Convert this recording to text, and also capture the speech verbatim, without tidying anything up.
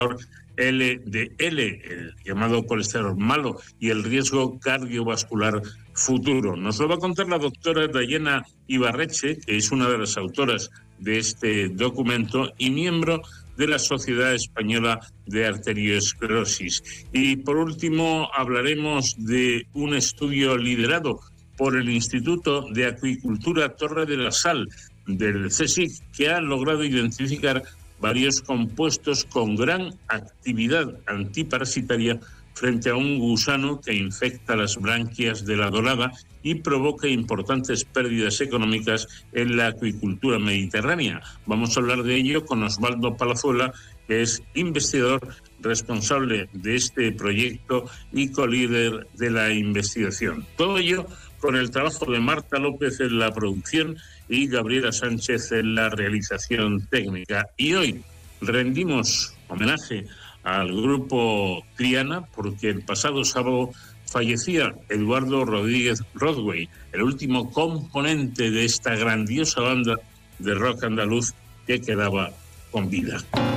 L D L, el llamado colesterol malo, y el riesgo cardiovascular futuro. Nos lo va a contar la doctora Dayana Ibarreche, que es una de las autoras de este documento y miembro de la Sociedad Española de Arteriosclerosis. Y por último hablaremos de un estudio liderado por el Instituto de Acuicultura Torre de la Sal del CSIC, que ha logrado identificar varios compuestos con gran actividad antiparasitaria frente a un gusano que infecta las branquias de la dorada y provoca importantes pérdidas económicas en la acuicultura mediterránea. Vamos a hablar de ello con Osvaldo Palazuela, que es investigador responsable de este proyecto y colíder de la investigación. Todo ello con el trabajo de Marta López en la producción y Gabriela Sánchez en la realización técnica. Y hoy rendimos homenaje al grupo Triana porque el pasado sábado fallecía Eduardo Rodríguez Rodway, el último componente de esta grandiosa banda de rock andaluz que quedaba con vida.